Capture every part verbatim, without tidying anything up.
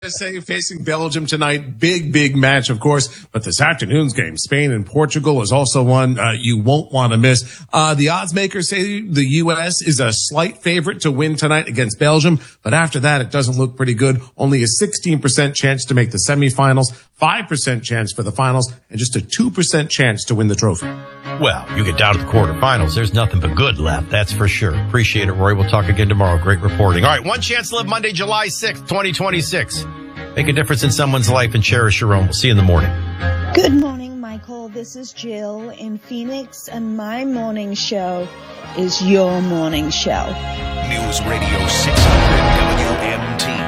Say facing Belgium tonight. Big, big match, of course. But this afternoon's game, Spain and Portugal, is also one uh, you won't want to miss. Uh, the odds makers say the U S is a slight favorite to win tonight against Belgium. But after that, it doesn't look pretty good. Only a sixteen percent chance to make the semifinals, five percent chance for the finals, and just a two percent chance to win the trophy. Well, you get down to the quarterfinals. There's nothing but good left. That's for sure. Appreciate it, Roy. We'll talk again tomorrow. Great reporting. All right. One chance to live Monday, July sixth, twenty twenty-six. Make a difference in someone's life and cherish your own. We'll see you in the morning. Good morning, Michael. This is Jill in Phoenix, and my morning show is your morning show. News Radio six hundred W M T.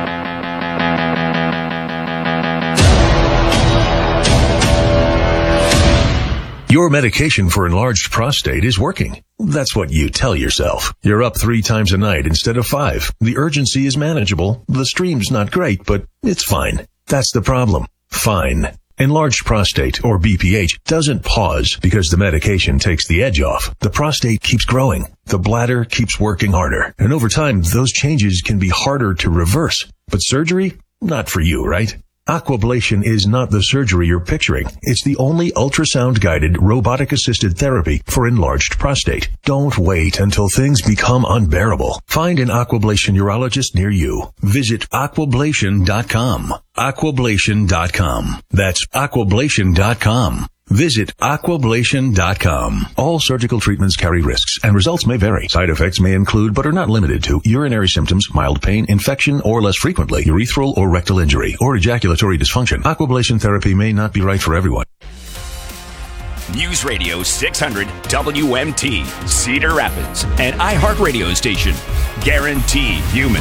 Your medication for enlarged prostate is working. That's what you tell yourself. You're up three times a night instead of five. The urgency is manageable. The stream's not great, but it's fine. That's the problem. Fine. Enlarged prostate, or B P H, doesn't pause because the medication takes the edge off. The prostate keeps growing. The bladder keeps working harder. And over time, those changes can be harder to reverse. But surgery? Not for you, right? Aquablation is not the surgery you're picturing. It's the only ultrasound-guided, robotic-assisted therapy for enlarged prostate. Don't wait until things become unbearable. Find an Aquablation urologist near you. Visit aquablation dot com. aquablation dot com. That's aquablation dot com. Visit aquablation dot com. All surgical treatments carry risks, and results may vary. Side effects may include, but are not limited to, urinary symptoms, mild pain, infection, or less frequently, urethral or rectal injury, or ejaculatory dysfunction. Aquablation therapy may not be right for everyone. News Radio six hundred W M T, Cedar Rapids, an iHeartRadio station. Guaranteed human.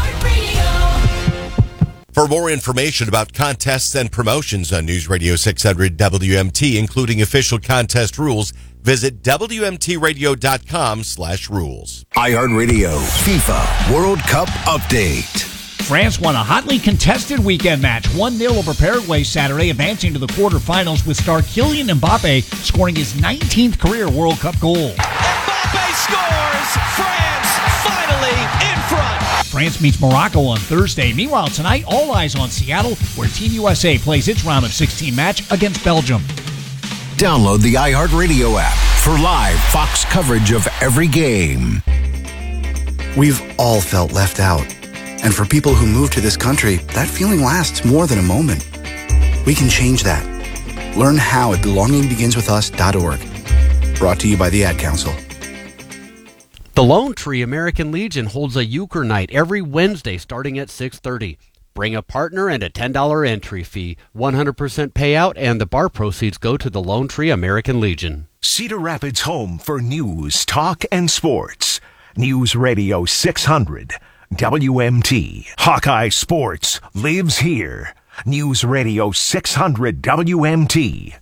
For more information about contests and promotions on News Radio six hundred W M T, including official contest rules, visit W M T radio dot com slash rules. iHeartRadio FIFA World Cup Update. France won a hotly contested weekend match, one nil over Paraguay Saturday, advancing to the quarterfinals with star Kylian Mbappe scoring his nineteenth career World Cup goal. Mbappe scores! France finally in front! France meets Morocco on Thursday. Meanwhile, tonight, all eyes on Seattle, where Team U S A plays its round of sixteen match against Belgium. Download the iHeartRadio app for live Fox coverage of every game. We've all felt left out. And for people who move to this country, that feeling lasts more than a moment. We can change that. Learn how at belonging begins with us dot org. Brought to you by the Ad Council. The Lone Tree American Legion holds a euchre night every Wednesday starting at six thirty. Bring a partner and a ten dollars entry fee, one hundred percent payout, and the bar proceeds go to the Lone Tree American Legion. Cedar Rapids' home for news, talk, and sports. News Radio six hundred W M T. Hawkeye Sports lives here. News Radio six hundred W M T.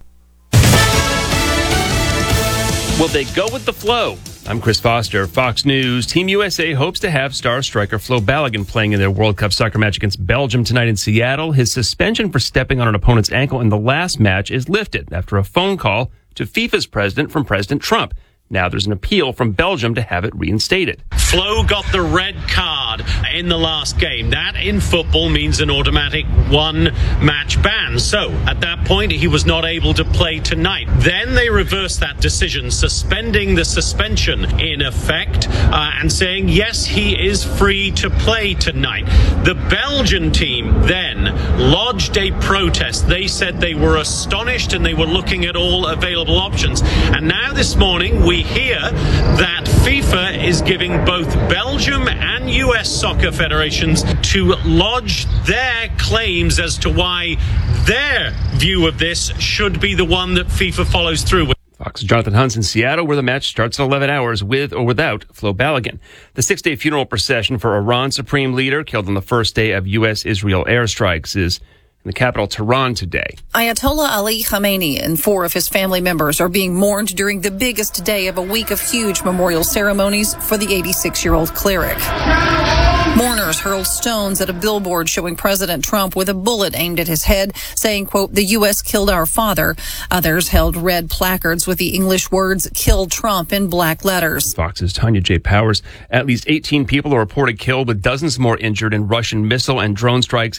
Will they go with the flow? I'm Chris Foster, Fox News. Team U S A hopes to have star striker Flo Balogun playing in their World Cup soccer match against Belgium tonight in Seattle. His suspension for stepping on an opponent's ankle in the last match is lifted after a phone call to FIFA's president from President Trump. Now there's an appeal from Belgium to have it reinstated. Flo got the red card in the last game. That in football means an automatic one-match ban. So at that point, he was not able to play tonight. Then they reversed that decision, suspending the suspension in effect uh, and saying, yes, he is free to play tonight. The Belgian team then lodged a protest. They said they were astonished and they were looking at all available options. And now this morning, we hear that FIFA is giving both Belgium and U S soccer federations to lodge their claims as to why their view of this should be the one that FIFA follows through with. Fox's Jonathan Hunt's in Seattle, where the match starts at eleven hours with or without Flo Balogun. The six-day funeral procession for Iran's supreme leader, killed on the first day of U S-Israel airstrikes, is in the capital, Tehran, today. Ayatollah Ali Khamenei and four of his family members are being mourned during the biggest day of a week of huge memorial ceremonies for the eighty-six-year-old cleric. Mourners hurled stones at a billboard showing President Trump with a bullet aimed at his head, saying, quote, "The U S killed our father." Others held red placards with the English words, "Kill Trump," in black letters. Fox's Tanya J. Powers. At least eighteen people are reported killed with dozens more injured in Russian missile and drone strikes